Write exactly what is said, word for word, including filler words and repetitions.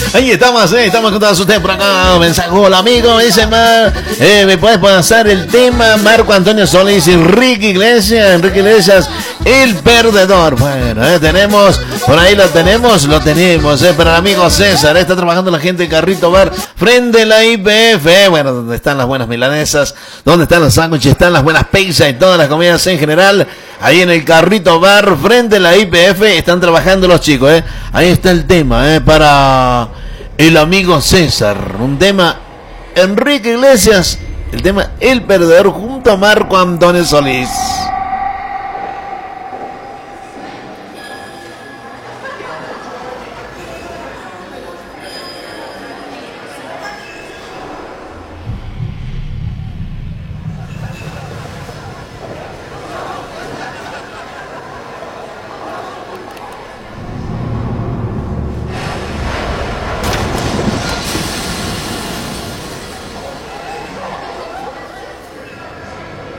Ahí estamos, eh, estamos con todos ustedes por acá. Mensaje, hola amigo, me dice Mar, eh, ¿me puedes pasar el tema? Marco Antonio Solís y Enrique Iglesias, Enrique Iglesias, el perdedor. Bueno, eh, tenemos, por ahí lo tenemos, lo tenemos, eh, para el amigo César, eh, está trabajando la gente de Carrito Bar frente a la I P F, eh, bueno, donde están las buenas milanesas, donde están los sándwiches, están las buenas pizzas y todas las comidas en general. Ahí en el Carrito Bar, frente a la I P F, están trabajando los chicos, ¿eh? Ahí está el tema, ¿eh? Para el amigo César. Un tema, Enrique Iglesias, el tema El Perdedor junto a Marco Antonio Solís.